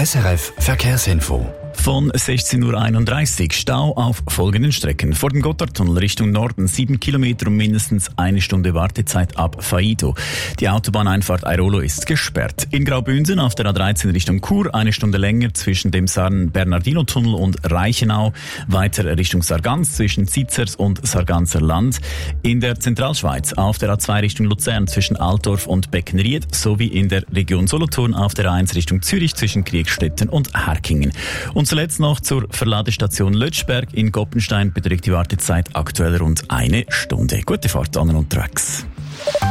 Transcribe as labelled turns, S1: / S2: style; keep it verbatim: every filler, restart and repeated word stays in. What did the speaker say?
S1: S R F Verkehrsinfo.
S2: Von sechzehn Uhr einunddreißig Stau auf folgenden Strecken. Vor dem Gotthardtunnel Richtung Norden sieben Kilometer und mindestens eine Stunde Wartezeit ab Faido. Die Autobahneinfahrt Airolo ist gesperrt. In Graubünden auf der A dreizehn Richtung Chur eine Stunde länger zwischen dem San-Bernardino-Tunnel und Reichenau. Weiter Richtung Sargans zwischen Zizers und Sarganser Land. In der Zentralschweiz auf der A zwei Richtung Luzern zwischen Altdorf und Beckenried sowie in der Region Solothurn auf der A eins Richtung Zürich zwischen Kriegstetten und Herkingen. Und zuletzt noch zur Verladestation Lötschberg in Goppenstein beträgt die Wartezeit aktuell rund eine Stunde. Gute Fahrt an und unterwegs.